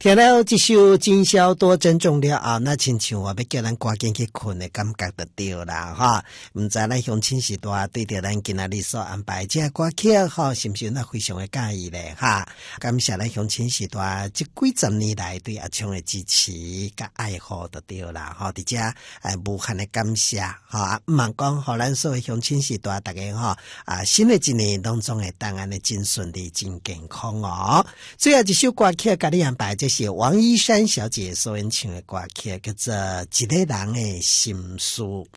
听了这首今宵多珍重了后，那亲像我要叫咱赶紧去困的感觉就对啦哈。毋知咱乡亲时代对着咱今仔日所安排这歌曲哈，是不是那非常的介意咧哈？感谢咱乡亲时代这几十年来对阿昌的支持甲爱护就对啦哈。伫遮无限的感谢哈，毋茫讲互咱所有乡亲时代大家哈新的一年当中会当安的真顺利、真健康哦。最后一首歌曲甲你安排，这是王一山小姐所演唱的歌曲，叫做《一个人的心事》。